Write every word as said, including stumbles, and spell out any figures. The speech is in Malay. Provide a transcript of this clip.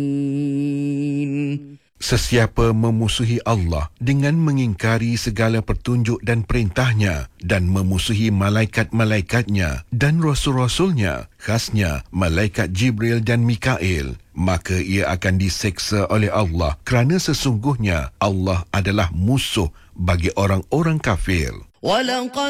Sesiapa memusuhi Allah dengan mengingkari segala petunjuk dan perintahnya dan memusuhi malaikat-malaikatnya dan rasul-rasulnya, khasnya malaikat Jibril dan Mikail, maka ia akan diseksa oleh Allah kerana sesungguhnya Allah adalah musuh bagi orang-orang kafir.